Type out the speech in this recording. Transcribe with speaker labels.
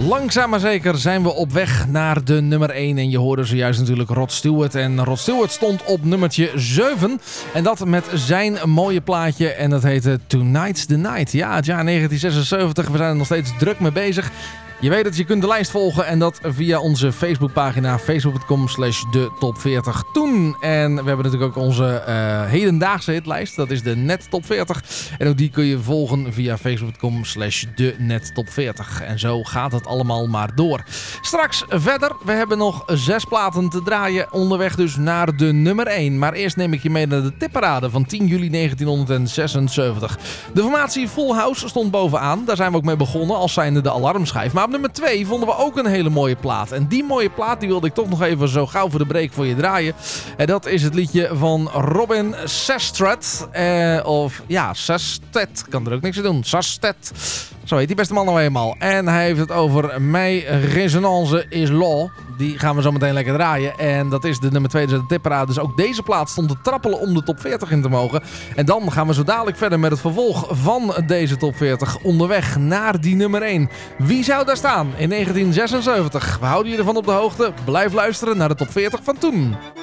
Speaker 1: Langzaam maar zeker zijn we op weg naar de nummer 1. En je hoorde zojuist natuurlijk Rod Stewart. En Rod Stewart stond op nummertje 7. En dat met zijn mooie plaatje. En dat heette Tonight's the Night. Ja, het jaar 1976. We zijn er nog steeds druk mee bezig. Je weet het, je kunt de lijst volgen en dat via onze Facebookpagina facebook.com/de-top40toen. En we hebben natuurlijk ook onze hedendaagse hitlijst, dat is de Net Top 40. En ook die kun je volgen via facebook.com/de-net-top40. En zo gaat het allemaal maar door. Straks verder, we hebben nog 6 platen te draaien onderweg dus naar de nummer 1. Maar eerst neem ik je mee naar de tipparade van 10 juli 1976. De formatie Full House stond bovenaan, daar zijn we ook mee begonnen als zijnde de alarmschijf. Maar op nummer 2 vonden we ook een hele mooie plaat. En die mooie plaat die wilde ik toch nog even zo gauw voor de break voor je draaien. En dat is het liedje van Robin Sestet. Of ja, Sestet. Kan er ook niks aan doen. Sestet. Zo heet die beste man nou eenmaal. En hij heeft het over Mijn Resonance is Law. Die gaan we zo meteen lekker draaien. En dat is de nummer 2 dus de tipparade. Dus ook deze plaat stond te trappelen om de top 40 in te mogen. En dan gaan we zo dadelijk verder met het vervolg van deze top 40. Onderweg naar die nummer 1. Wie zou daar staan in 1976? We houden je ervan op de hoogte. Blijf luisteren naar de top 40 van toen.